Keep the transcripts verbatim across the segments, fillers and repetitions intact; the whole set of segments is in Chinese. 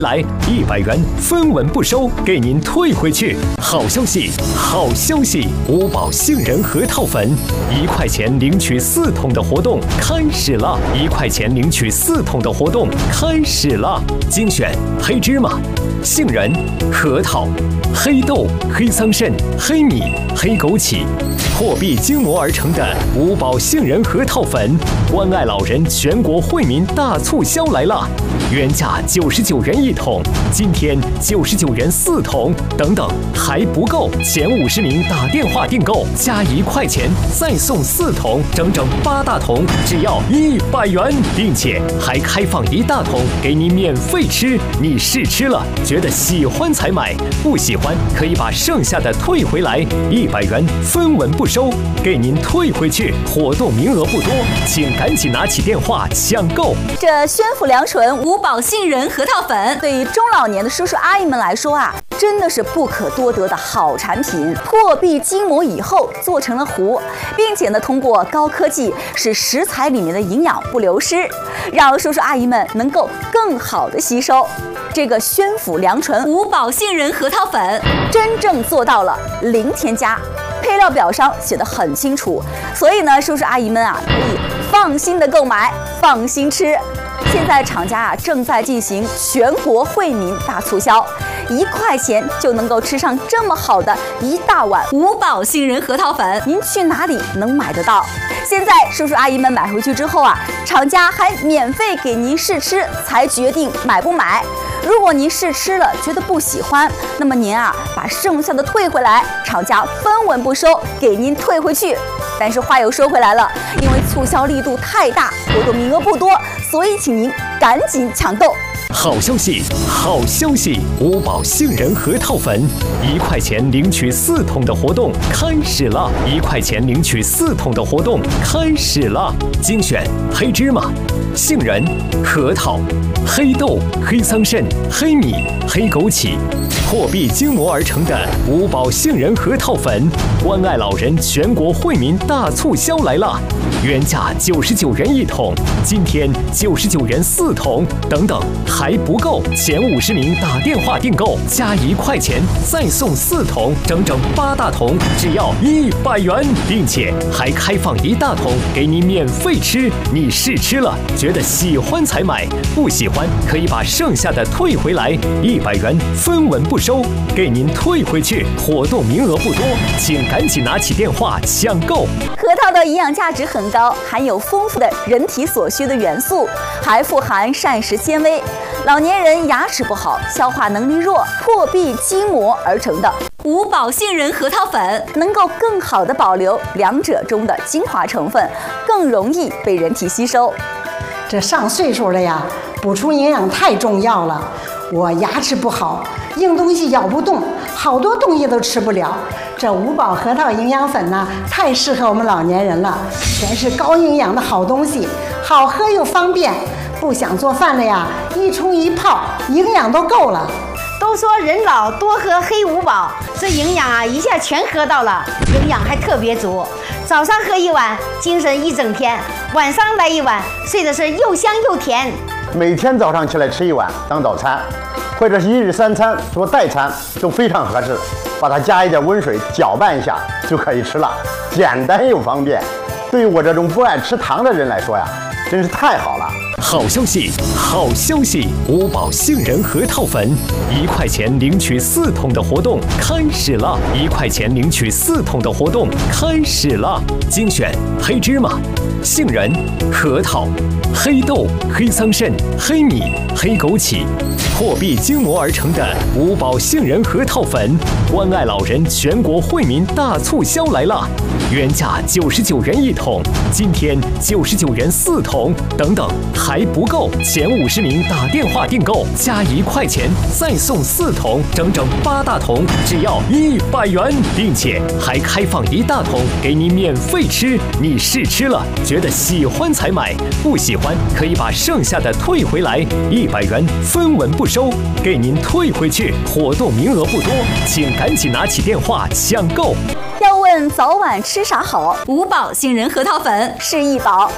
来一百元分文不收，给您退回去。好消息，好消息！五宝杏仁核桃粉，一块钱领取四桶的活动开始了！一块钱领取四桶的活动开始了！精选黑芝麻、杏仁、核桃、黑豆、黑桑葚、黑米、黑枸杞，货币精磨而成的五宝杏仁核桃粉，关爱老人全国惠民大促销来了！原价九十九元一桶，今天九十九元四桶，等等还不够，前五十名打电话订购加一块钱再送四桶，整整八大桶，只要一百元，并且还开放一大桶给您免费吃。你试吃了，觉得喜欢才买，不喜欢可以把剩下的退回来，一百元分文不收，给您退回去。活动名额不多，请赶紧拿起电话抢购。 这宣府良醇五宝杏仁核桃粉，对于中老年的叔叔阿姨们来说啊，真的是不可多得的好产品。破壁筋膜以后做成了糊，并且呢，通过高科技使食材里面的营养不流失，让叔叔阿姨们能够更好的吸收。这个宣府良醇五宝杏仁核桃粉真正做到了零添加，配料表上写得很清楚，所以呢，叔叔阿姨们啊可以放心的购买，放心吃。现在厂家啊正在进行全国惠民大促销，一块钱就能够吃上这么好的一大碗五宝杏仁核桃粉，您去哪里能买得到？现在叔叔阿姨们买回去之后啊，厂家还免费给您试吃，才决定买不买。如果您试吃了觉得不喜欢，那么您啊把剩下的退回来，厂家分文不收，给您退回去。但是话又说回来了，因为促销力度太大，活动名额不多，所以请您赶紧抢购。 好消息，好消息！五宝杏仁核桃粉，一块钱领取四桶的活动开始了！一块钱领取四桶的活动开始了！精选黑芝麻、杏仁、核桃、黑豆、黑桑葚、黑米、黑枸杞，货币精磨而成的五宝杏仁核桃粉，关爱老人全国惠民大促销来了！原价九十九元一桶，今天九十九元四桶，等等还不够，前五十名打电话订购加一块钱再送四桶，整整八大桶，只要一百元，并且还开放一大桶给您免费吃。你试吃了，觉得喜欢才买，不喜欢可以把剩下的退回来，一百元分文不收，给您退回去。活动名额不多，请赶紧拿起电话抢购。 核桃的营养价值很高，含有丰富的人体所需的元素，还富含膳食纤维。老年人牙齿不好、消化能力弱、破壁筋膜而成的五宝杏仁核桃粉，能够更好的保留两者中的精华成分，更容易被人体吸收。 这上岁数了呀，补充营养太重要了。我牙齿不好，硬东西咬不动，好多东西都吃不了。这五宝核桃营养粉呢，太适合我们老年人了，全是高营养的好东西，好喝又方便。不想做饭了呀，一冲一泡，营养都够了。 都说人老多喝黑五宝，这营养啊一下全喝到了，营养还特别足。早上喝一碗，精神一整天；晚上来一碗，睡的是又香又甜。 每天早上起来吃一碗当早餐，或者是一日三餐做代餐都非常合适。把它加一点温水搅拌一下就可以吃了，简单又方便。对于我这种不爱吃糖的人来说呀，真是太好了。 好消息，好消息！五宝杏仁核桃粉，一块钱领取四桶的活动开始了！一块钱领取四桶的活动开始了！精选黑芝麻、杏仁、核桃、黑豆、黑桑葚、黑米、黑枸杞，货币精磨而成的五宝杏仁核桃粉，关爱老人全国惠民大促销来了！原价九十九元一桶，今天九十九元四桶，等等还不够，前五十名打电话订购加一块钱再送四桶，整整八大桶，只要一百元，并且还开放一大桶给您免费吃。你试吃了，觉得喜欢才买，不喜欢可以把剩下的退回来，一百元分文不收，给您退回去。活动名额不多，请赶紧拿起电话抢购。 要问早晚吃啥好，五宝杏仁核桃粉是一宝。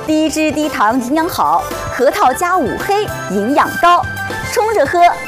低脂低糖营养好，核桃加五黑营养高，冲着喝